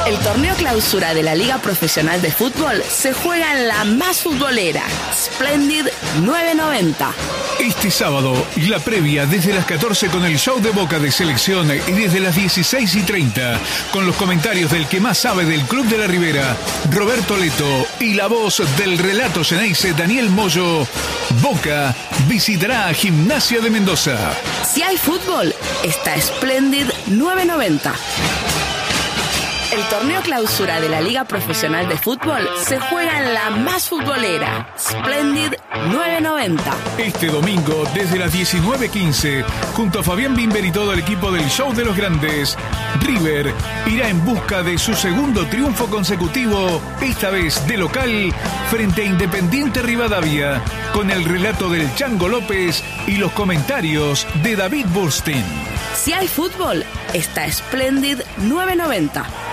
El torneo clausura de la Liga Profesional de Fútbol se juega en la más futbolera, Splendid 990. Este sábado, la previa desde las 14 con el show de Boca de selección y desde las 16:30 con los comentarios del que más sabe del Club de la Ribera, Roberto Leto, y la voz del relato Xeneize, Daniel Moyo. Boca visitará a Gimnasia de Mendoza. Si hay fútbol, está Splendid 990. El torneo clausura de la Liga Profesional de Fútbol se juega en la más futbolera, Splendid 990. Este domingo, desde las 19:15, junto a Fabián Bimber y todo el equipo del Show de los Grandes, River irá en busca de su segundo triunfo consecutivo, esta vez de local, frente a Independiente Rivadavia, con el relato del Chango López y los comentarios de David Burstein. Si hay fútbol, está Splendid 990.